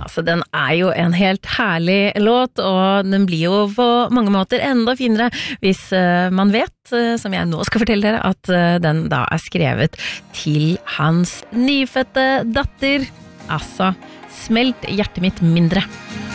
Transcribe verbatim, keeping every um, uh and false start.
altså den er jo en helt herlig låt, og den blir jo på mange måter enda finere hvis uh, man vet, uh, som jeg nå skal fortelle dere, at uh, den da er skrevet til hans nyfødte datter. Altså, smelt hjertet mitt mindre.